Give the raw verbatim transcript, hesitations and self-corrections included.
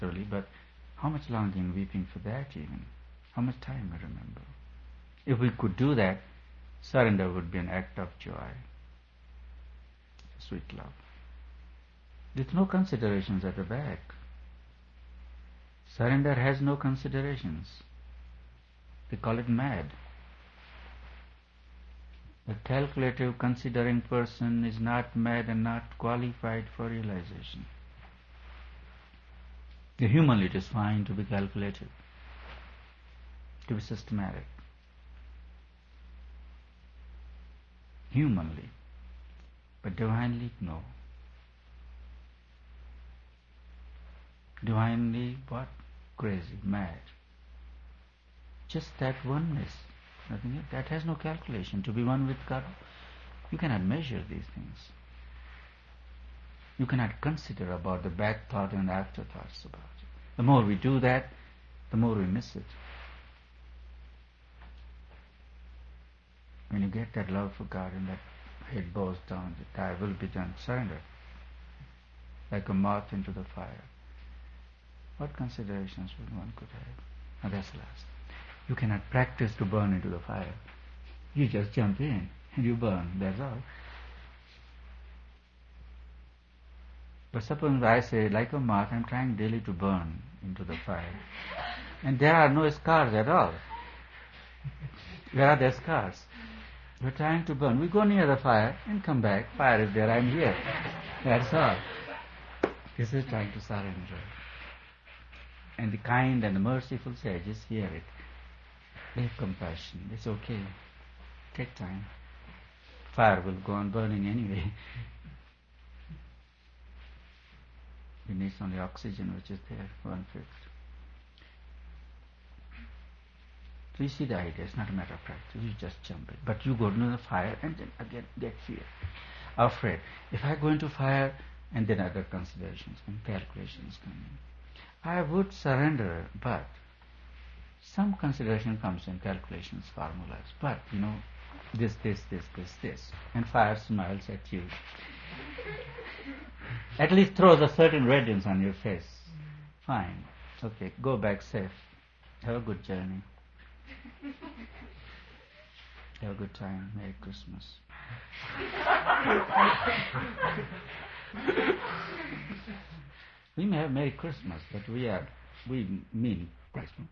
Really, but how much longing, weeping for that even? How much time I remember? If we could do that, surrender would be an act of joy, sweet love. With no considerations at the back. Surrender has no considerations. They call it mad. A calculative, considering person is not mad and not qualified for realization. Humanly it is fine to be calculative, to be systematic. Humanly. But divinely, no. Divinely, what? Crazy, mad. Just that oneness. Nothing else. That has no calculation. To be one with God, you cannot measure these things. You cannot consider about the back thought and afterthoughts about it. The more we do that, the more we miss it. When you get that love for God and that head bows down, that thy will be done, surrender. Like a moth into the fire. What considerations would one could have? Now that's last. You cannot practice to burn into the fire. You just jump in and you burn, that's all. But suppose I say, like a moth, I'm trying daily to burn into the fire. And there are no scars at all. Where are the scars? We're trying to burn. We go near the fire and come back. Fire is there, I'm here. That's all. This is trying to surrender. And the kind and the merciful sages hear it. They have compassion. It's okay. Take time. Fire will go on burning anyway. It needs only oxygen, which is there, one-fifth. So you see the idea. It's not a matter of practice. You just jump in. But you go into the fire and then again get fear. Afraid. If I go into fire and then other considerations and calculations come in. I would surrender, but some consideration comes in, calculations, formulas. But, you know, this, this, this, this, this. And fire smiles at you. At least throws a certain radiance on your face. Fine. Okay, go back safe. Have a good journey. Have a good time. Merry Christmas. We may have Merry Christmas, but we are, we mean Christmas.